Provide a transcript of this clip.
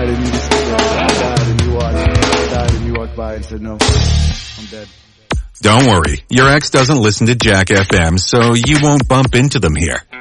died and you just died and you walked by and said, no, I'm dead. Don't worry. Your ex doesn't listen to Jack FM, so you won't bump into them here.